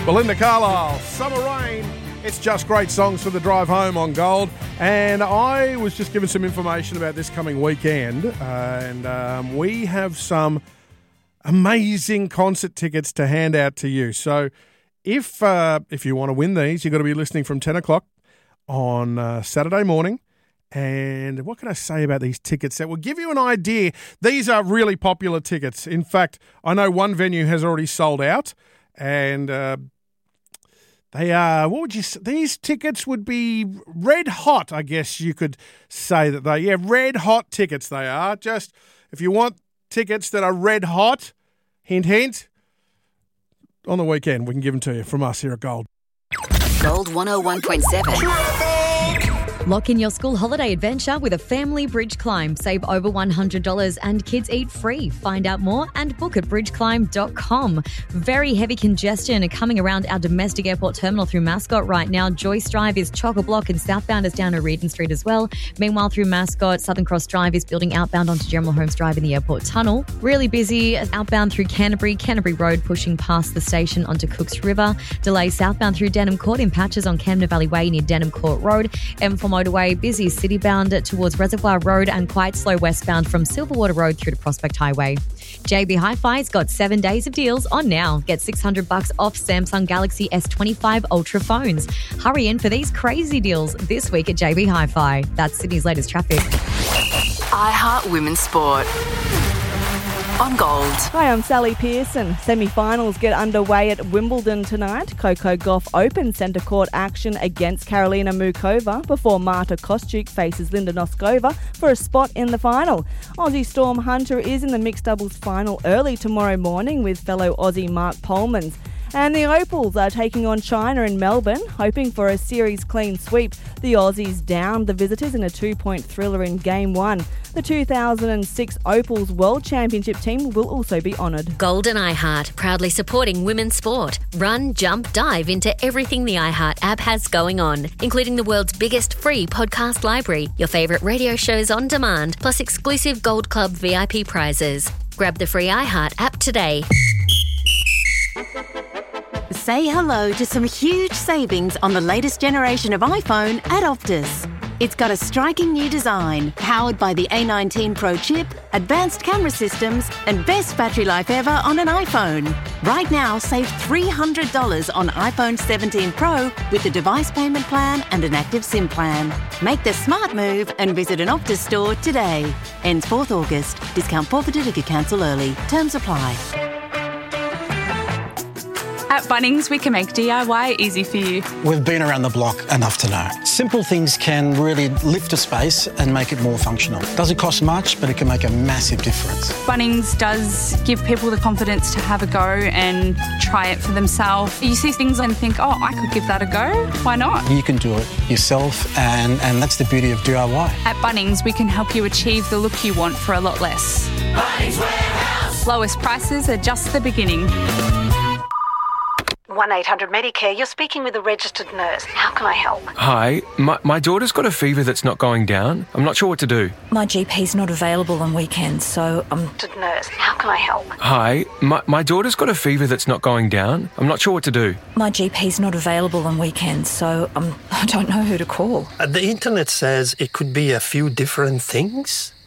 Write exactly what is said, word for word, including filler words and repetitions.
Belinda Carlisle, Summer Rain. It's just great songs for the drive home on Gold. And I was just given some information about this coming weekend. Uh, and um, we have some amazing concert tickets to hand out to you. So if uh, if you want to win these, you've got to be listening from ten o'clock on uh, Saturday morning. And what can I say about these tickets that will give you an idea? These are really popular tickets. In fact, I know one venue has already sold out. And uh, they are, what would you say? These tickets would be red hot, I guess you could say that they, yeah, red hot tickets they are. Just, if you want tickets that are red hot, hint, hint, on the weekend we can give them to you from us here at Gold. Gold one oh one point seven. Lock in your school holiday adventure with a family bridge climb. Save over one hundred dollars and kids eat free. Find out more and book at bridge climb dot com. Very heavy congestion coming around our domestic airport terminal through Mascot right now. Joyce Drive is chock-a-block and southbound is down O'Riordan Street as well. Meanwhile, through Mascot, Southern Cross Drive is building outbound onto General Holmes Drive in the airport tunnel. Really busy outbound through Canterbury, Canterbury Road pushing past the station onto Cooks River. Delay southbound through Denham Court in patches on Camden Valley Way near Denham Court Road. M four motorway busy citybound towards Reservoir Road and quite slow westbound from Silverwater Road through to Prospect Highway. J B Hi-Fi's got seven days of deals on now. Get six hundred bucks off Samsung Galaxy S twenty-five Ultra phones. Hurry in for these crazy deals this week at J B Hi-Fi. That's Sydney's latest traffic. iHeart Women's Sport on Gold. Hi, I'm Sally Pearson. Semi-finals get underway at Wimbledon tonight. Coco Gauff opens centre court action against Karolina Mukova before Marta Kostyuk faces Linda Noskova for a spot in the final. Aussie Storm Hunter is in the mixed doubles final early tomorrow morning with fellow Aussie Mark Polmans. And the Opals are taking on China in Melbourne, hoping for a series clean sweep. The Aussies downed the visitors in a two-point thriller in Game one. The two thousand six Opals World Championship team will also be honoured. Gold and iHeart, proudly supporting women's sport. Run, jump, dive into everything the iHeart app has going on, including the world's biggest free podcast library, your favourite radio shows on demand, plus exclusive Gold Club V I P prizes. Grab the free iHeart app today. Say hello to some huge savings on the latest generation of iPhone at Optus. It's got a striking new design, powered by the A nineteen Pro chip, advanced camera systems, and best battery life ever on an iPhone. Right now, save three hundred dollars on iPhone seventeen Pro with a device payment plan and an active SIM plan. Make the smart move and visit an Optus store today. Ends fourth August. Discount forfeited if you cancel early. Terms apply. At Bunnings, we can make D I Y easy for you. We've been around the block enough to know. Simple things can really lift a space and make it more functional. Doesn't cost much, but it can make a massive difference. Bunnings does give people the confidence to have a go and try it for themselves. You see things and think, oh, I could give that a go. Why not? You can do it yourself, and, and that's the beauty of D I Y. At Bunnings, we can help you achieve the look you want for a lot less. Bunnings Warehouse. Lowest prices are just the beginning. one eight hundred Medicare, you're speaking with a registered nurse. How can I help? Hi, my, my daughter's got a fever that's not going down. I'm not sure what to do. My G P's not available on weekends, so I'm... Registered nurse, how can I help? Hi, my, my daughter's got a fever that's not going down. I'm not sure what to do. My G P's not available on weekends, so I'm, I don't know who to call. Uh, the internet says it could be a few different things.